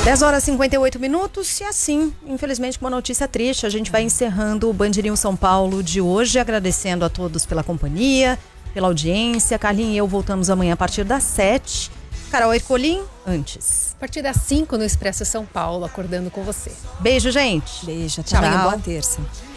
10 horas e 58 minutos e assim, infelizmente, com uma notícia triste, a gente vai encerrando o Band News São Paulo de hoje, agradecendo a todos pela companhia, pela audiência. Carlinhos e eu voltamos amanhã a partir das 7. Carol Ercolim, antes. A partir das 5 no Expresso São Paulo, acordando com você. Beijo, gente. Beijo, até amanhã, boa terça.